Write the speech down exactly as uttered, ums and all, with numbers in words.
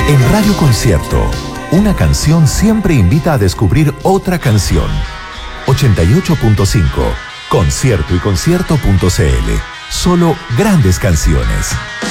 En Radio Concierto, una canción siempre invita a descubrir otra canción. ochenta y ocho punto cinco, concierto y concierto punto c l. Solo grandes canciones.